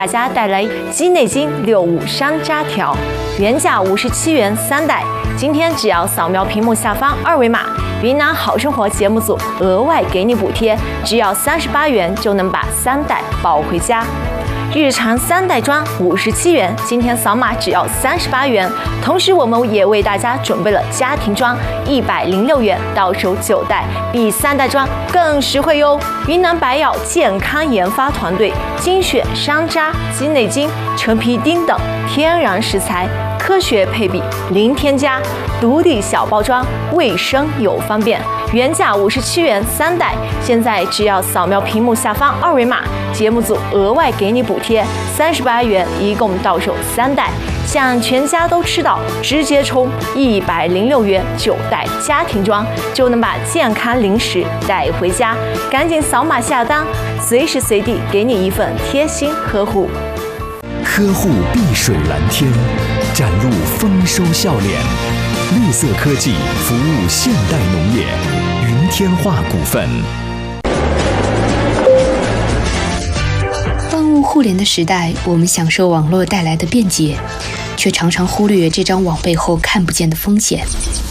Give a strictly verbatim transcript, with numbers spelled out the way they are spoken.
大家带来鸡内金六五山楂条，原价五十七元三袋，今天只要扫描屏幕下方二维码，云南好生活节目组额外给你补贴，只要三十八元就能把三袋抱回家。日常三袋装五十七元，今天扫码只要三十八元。同时，我们也为大家准备了家庭装一百零六元，到手九袋，比三袋装更实惠哟。云南白药健康研发团队精选山楂、鸡内金、陈皮丁等天然食材，科学配比，零添加，独立小包装，卫生又方便。原价五十七元三袋，现在只要扫描屏幕下方二维码，节目组额外给你补贴三十八元，一共到手三袋，想全家都吃到，直接充一百零六元九袋家庭装，就能把健康零食带回家。赶紧扫码下单，随时随地给你一份贴心呵护。 呵护碧水蓝天，展露丰收笑脸。绿色科技服务现代农业，云天化股份。 万物互联的时代，我们享受网络带来的便捷，却常常忽略这张网背后看不见的风险。